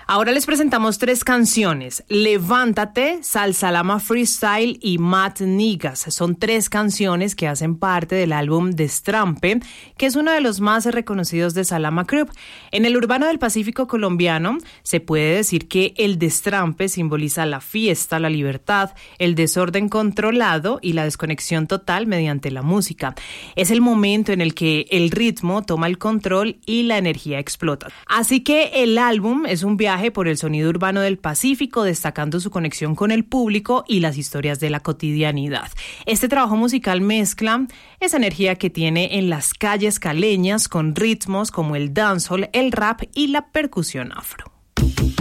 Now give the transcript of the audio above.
Ahora les presentamos 3 canciones: Levántate, Salsalama Freestyle y Mad Niggas. Son 3 canciones que hacen parte del álbum Destrampe, que es uno de los más reconocidos de Salama Group. En el urbano del Pacífico colombiano se puede decir que el destrampe simboliza la fiesta, la libertad, el desorden controlado y la desconexión total mediante la música. Es el momento en el que el ritmo toma el control y la energía explota. Así que el álbum es un viaje por el sonido urbano del Pacífico, destacando su conexión con el público y las historias de la cotidianidad. Este trabajo musical mezcla esa energía que tiene en las calles caleñas con ritmos como el dancehall, el rap y la percusión afro.